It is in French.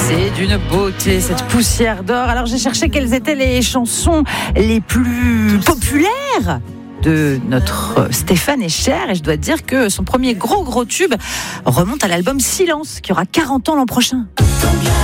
C'est d'une beauté, cette poussière d'or. Alors j'ai cherché quelles étaient les chansons les plus populaires de notre Stéphane Escher, et je dois dire que son premier gros tube remonte à l'album Silence, qui aura 40 ans l'an prochain.